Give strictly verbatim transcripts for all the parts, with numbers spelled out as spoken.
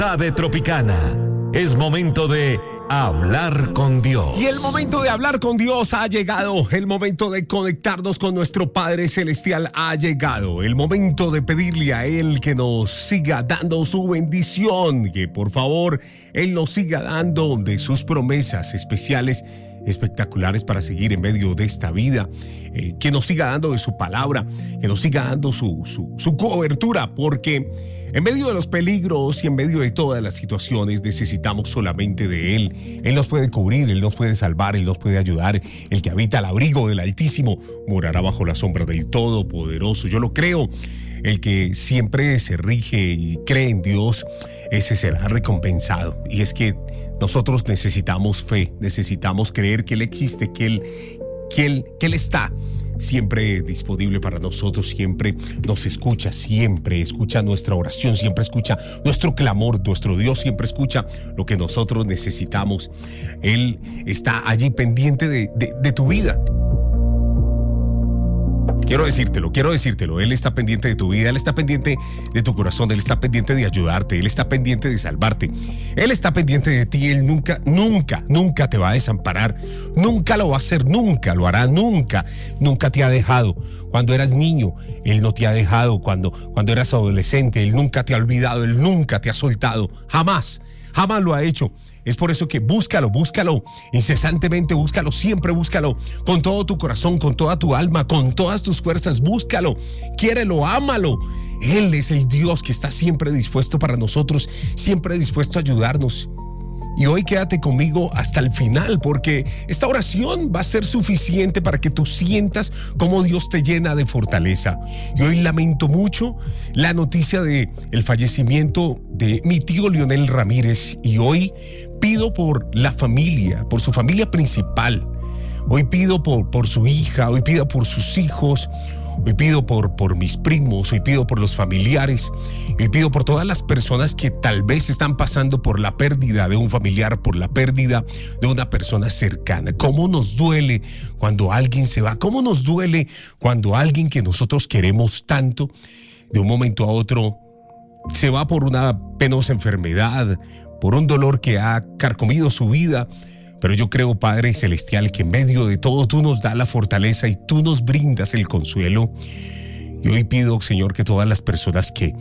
de Tropicana. Es momento de hablar con Dios. Y el momento de hablar con Dios ha llegado. El momento de conectarnos con nuestro Padre Celestial ha llegado. El momento de pedirle a Él que nos siga dando su bendición. Que por favor Él nos siga dando de sus promesas especiales, espectaculares para seguir en medio de esta vida, eh, que nos siga dando de su palabra, que nos siga dando su, su, su cobertura, porque en medio de los peligros y en medio de todas las situaciones necesitamos solamente de Él. Él nos puede cubrir, Él nos puede salvar, Él nos puede ayudar. El que habita al abrigo del Altísimo morará bajo la sombra del Todopoderoso. Yo lo creo. El que siempre se rige y cree en Dios, ese será recompensado. Y es que nosotros necesitamos fe, necesitamos creer que Él existe, que Él, que Él, que Él está siempre disponible para nosotros, siempre nos escucha, siempre escucha nuestra oración, siempre escucha nuestro clamor. Nuestro Dios siempre escucha lo que nosotros necesitamos. Él está allí pendiente de, de, de tu vida. Quiero decírtelo, quiero decírtelo, Él está pendiente de tu vida, Él está pendiente de tu corazón, Él está pendiente de ayudarte, Él está pendiente de salvarte, Él está pendiente de ti. Él nunca, nunca, nunca te va a desamparar, nunca lo va a hacer, nunca lo hará, nunca, nunca te ha dejado. Cuando eras niño, Él no te ha dejado, cuando, cuando eras adolescente, Él nunca te ha olvidado, Él nunca te ha soltado, jamás, jamás lo ha hecho. Es por eso que búscalo, búscalo, incesantemente búscalo, siempre búscalo, con todo tu corazón, con toda tu alma, con todas tus fuerzas, búscalo, quiérelo, ámalo. Él es el Dios que está siempre dispuesto para nosotros, siempre dispuesto a ayudarnos. Y hoy quédate conmigo hasta el final, porque esta oración va a ser suficiente para que tú sientas cómo Dios te llena de fortaleza. Y hoy lamento mucho la noticia de el fallecimiento de mi tío Leonel Ramírez, y hoy pido por la familia, por su familia principal. Hoy pido por, por su hija, hoy pido por sus hijos. Hoy pido por, por mis primos, hoy pido por los familiares, hoy pido por todas las personas que tal vez están pasando por la pérdida de un familiar, por la pérdida de una persona cercana. ¿Cómo nos duele cuando alguien se va? ¿Cómo nos duele cuando alguien que nosotros queremos tanto, de un momento a otro, se va por una penosa enfermedad, por un dolor que ha carcomido su vida? Pero yo creo, Padre Celestial, que en medio de todo tú nos das la fortaleza y tú nos brindas el consuelo. Y hoy pido, Señor, que todas las personas que,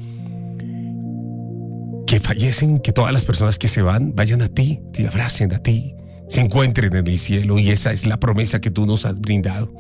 que fallecen, que todas las personas que se van, vayan a ti, te abracen a ti, se encuentren en el cielo. Y esa es la promesa que tú nos has brindado,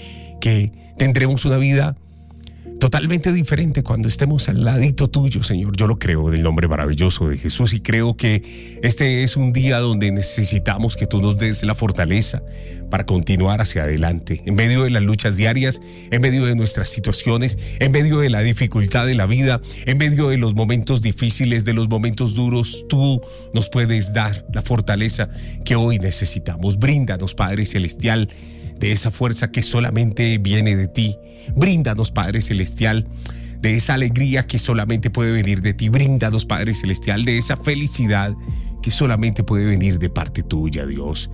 que tendremos una vida totalmente diferente cuando estemos al ladito tuyo, Señor. Yo lo creo en el nombre maravilloso de Jesús, y creo que este es un día donde necesitamos que tú nos des la fortaleza para continuar hacia adelante, en medio de las luchas diarias, en medio de nuestras situaciones, en medio de la dificultad de la vida, en medio de los momentos difíciles, de los momentos duros. Tú nos puedes dar la fortaleza que hoy necesitamos. Bríndanos, Padre Celestial, de esa fuerza que solamente viene de ti. Bríndanos, Padre Celestial, de esa alegría que solamente puede venir de ti. Bríndanos, Padre Celestial, de esa felicidad que solamente puede venir de parte tuya, Dios.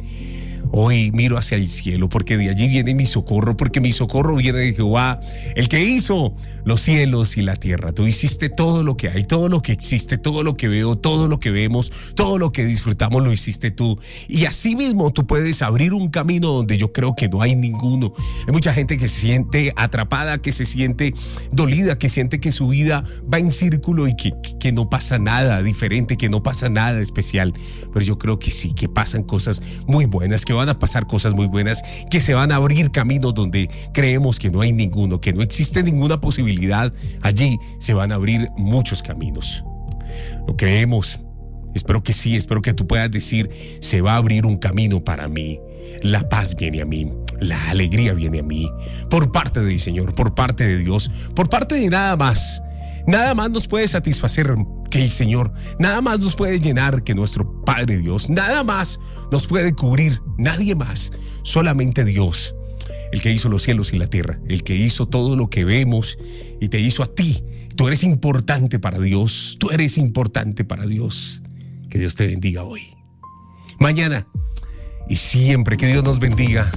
Hoy miro hacia el cielo, porque de allí viene mi socorro, porque mi socorro viene de Jehová, el que hizo los cielos y la tierra. Tú hiciste todo lo que hay, todo lo que existe, todo lo que veo, todo lo que vemos, todo lo que disfrutamos, lo hiciste tú. Y así mismo tú puedes abrir un camino donde yo creo que no hay ninguno. Hay mucha gente que se siente atrapada, que se siente dolida, que siente que su vida va en círculo y que, que no pasa nada diferente, que no pasa nada especial. Pero yo creo que sí, que pasan cosas muy buenas, que van a pasar cosas muy buenas, que se van a abrir caminos donde creemos que no hay ninguno, que no existe ninguna posibilidad. Allí se van a abrir muchos caminos. Lo creemos. Espero que sí, espero que tú puedas decir: se va a abrir un camino para mí. La paz viene a mí, la alegría viene a mí, por parte del Señor, por parte de Dios, por parte de nada más. Nada más nos puede satisfacer que el Señor, nada más nos puede llenar que nuestro Padre Dios, nada más nos puede cubrir, nadie más, solamente Dios, el que hizo los cielos y la tierra, el que hizo todo lo que vemos y te hizo a ti. Tú eres importante para Dios, tú eres importante para Dios. Que Dios te bendiga hoy, mañana y siempre. Que Dios nos bendiga.